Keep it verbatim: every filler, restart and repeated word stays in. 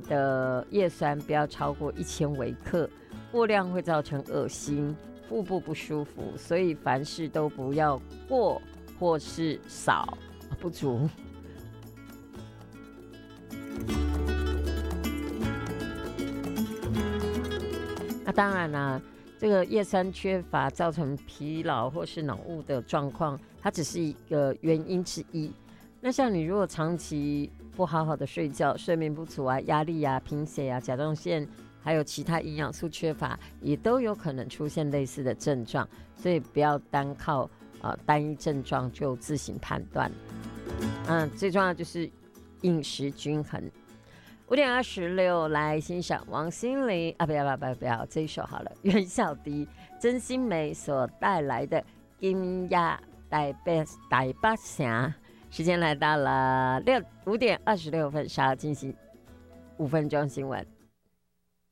的叶酸不要超过一千微克，过量会造成恶心、腹部不舒服，所以凡事都不要过或是少不足。那当然啦、啊，这个叶酸缺乏造成疲劳或是脑雾的状况，它只是一个原因之一。那像你如果长期不好好的睡觉、睡眠不足啊、压力啊、贫血啊、甲状腺还有其他营养素缺乏，也都有可能出现类似的症状，所以不要单靠、呃、单一症状就自行判断。嗯，最重要就是饮食均衡。五点二十六，来欣赏王心凌啊，不要不要不要不要，这一首好了，袁小迪、曾心梅所带来的《金亚台北台北城》。时间来到了六五点二十六分，稍后进行五分钟新闻。